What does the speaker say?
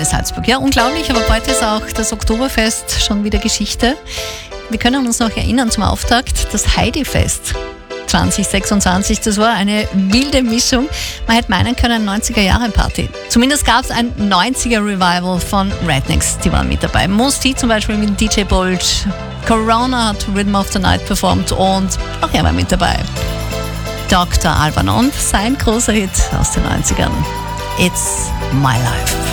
Salzburg. Ja, unglaublich, aber heute ist auch das Oktoberfest schon wieder Geschichte. Wir können uns noch erinnern zum Auftakt, das Heidi-Fest 2026, das war eine wilde Mischung. Man hätte meinen können, 90er-Jahre-Party. Zumindest gab es ein 90er-Revival von Rednecks, die waren mit dabei. Mos Dee zum Beispiel mit DJ Bolt, Corona hat Rhythm of the Night performt und auch er war mit dabei. Dr. Alban und sein großer Hit aus den 90ern, It's My Life.